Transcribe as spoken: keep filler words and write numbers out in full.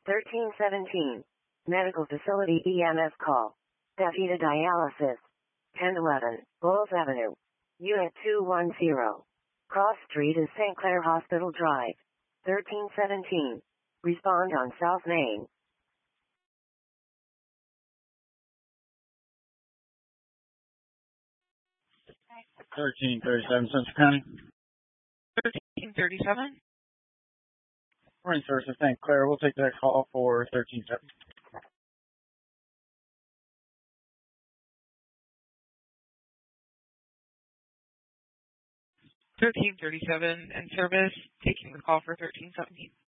thirteen seventeen. Medical facility E M S call. DaVita dialysis. ten eleven. Bowles Avenue. Unit two one zero. Cross Street and Saint Clair Hospital Drive. thirteen seventeen. Respond on South Main. thirteen thirty-seven, Central County. thirteen thirty-seven. Morning, Services, Saint Clair. We'll take that call for thirteen seventy. thirteen thirty-seven and service, taking the call for thirteen seventeen.